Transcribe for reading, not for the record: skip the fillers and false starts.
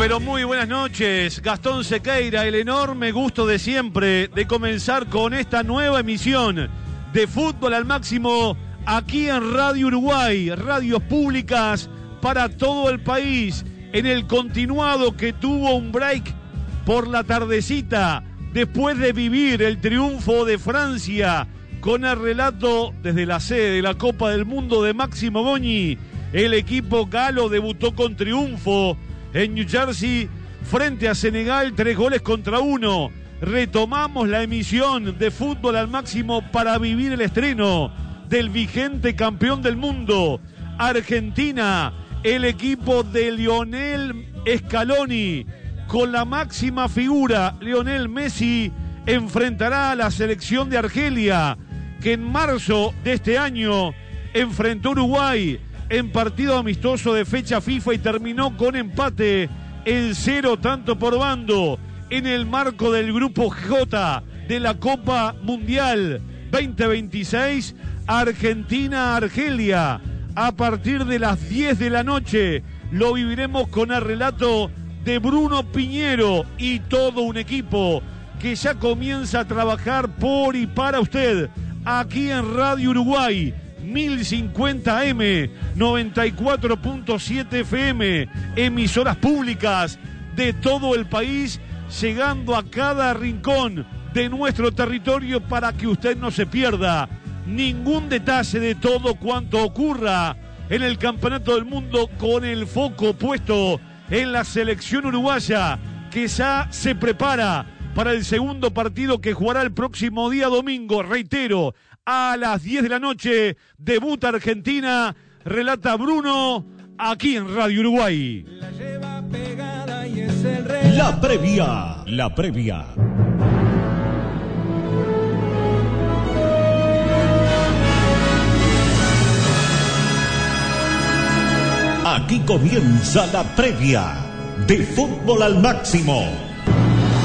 pero muy buenas noches. Gastón Sequeira, el enorme gusto de siempre de comenzar con esta nueva emisión de Fútbol al Máximo aquí en Radio Uruguay, radios públicas para todo el país, en el continuado que tuvo un break por la tardecita después de vivir el triunfo de Francia con el relato desde la sede de la Copa del Mundo de Máximo Goñi. El equipo galo debutó con triunfo en New Jersey frente a Senegal, 3-1. Retomamos la emisión de Fútbol al Máximo para vivir el estreno del vigente campeón del mundo, Argentina. El equipo de Lionel Scaloni, con la máxima figura, Lionel Messi, enfrentará a la selección de Argelia, que en marzo de este año enfrentó a Uruguay en partido amistoso de fecha FIFA y terminó con empate en 0 tanto por bando en el marco del grupo J de la Copa Mundial 2026 Argentina-Argelia. A partir de las 10 de la noche lo viviremos con el relato de Bruno Piñero y todo un equipo que ya comienza a trabajar por y para usted aquí en Radio Uruguay 1050 AM, 94.7 FM, emisoras públicas de todo el país, llegando a cada rincón de nuestro territorio para que usted no se pierda ningún detalle de todo cuanto ocurra en el Campeonato del Mundo, con el foco puesto en la selección uruguaya que ya se prepara para el segundo partido que jugará el próximo día domingo. Reitero, a las 10 de la noche debuta Argentina, relata Bruno aquí en Radio Uruguay. La lleva pegada y es el rey. La previa. Aquí comienza la previa de Fútbol al Máximo.